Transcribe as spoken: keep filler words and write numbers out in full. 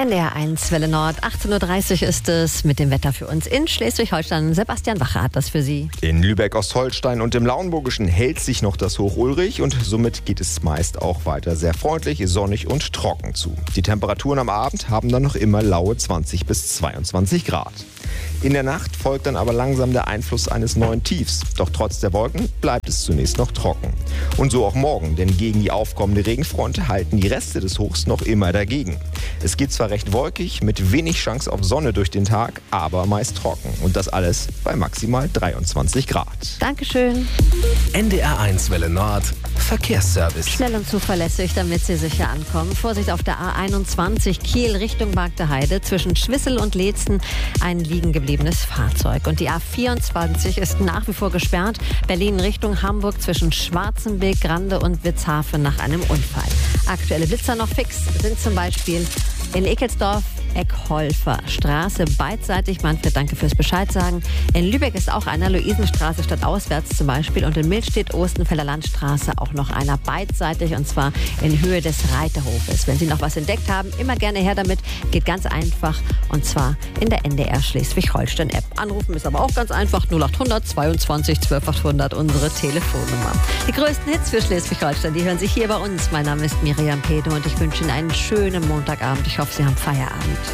N D R eins Welle Nord, achtzehn Uhr dreißig ist es mit dem Wetter für uns in Schleswig-Holstein. Sebastian Wache hat das für Sie. In Lübeck-Ostholstein und im Lauenburgischen hält sich noch das Hoch Ulrich und somit geht es meist auch weiter sehr freundlich, sonnig und trocken zu. Die Temperaturen am Abend haben dann noch immer laue zwanzig bis zweiundzwanzig Grad. In der Nacht folgt dann aber langsam der Einfluss eines neuen Tiefs. Doch trotz der Wolken bleibt es zunächst noch trocken. Und so auch morgen, denn gegen die aufkommende Regenfront halten die Reste des Hochs noch immer dagegen. Es geht zwar recht wolkig, mit wenig Chance auf Sonne durch den Tag, aber meist trocken. Und das alles bei maximal dreiundzwanzig Grad. Dankeschön. N D R eins Welle Nord Verkehrsservice. Schnell und zuverlässig, damit Sie sicher ankommen. Vorsicht auf der A einundzwanzig Kiel Richtung Bagdeheide. Zwischen Schwissel und Leetzen ein liegen gebliebenes Fahrzeug. Und die A vierundzwanzig ist nach wie vor gesperrt. Berlin Richtung Hamburg zwischen Schwarzenbeek, Grande und Witzhafen nach einem Unfall. Aktuelle Blitzer noch fix sind zum Beispiel in Ekelsdorf, Eckholfer Straße beidseitig. Manfred, danke fürs Bescheid sagen. In Lübeck ist auch einer, Luisenstraße stadtauswärts zum Beispiel. Und in Millstedt, Ostenfelder Landstraße auch noch einer beidseitig, und zwar in Höhe des Reiterhofes. Wenn Sie noch was entdeckt haben, immer gerne her damit. Geht ganz einfach, und zwar in der N D R Schleswig-Holstein-App. Anrufen ist aber auch ganz einfach. null achthundert zweiundzwanzig zwölf achthundert, unsere Telefonnummer. Die größten Hits für Schleswig-Holstein, die hören Sie hier bei uns. Mein Name ist Miriam Pedo und ich wünsche Ihnen einen schönen Montagabend. Ich hoffe, Sie haben Feierabend.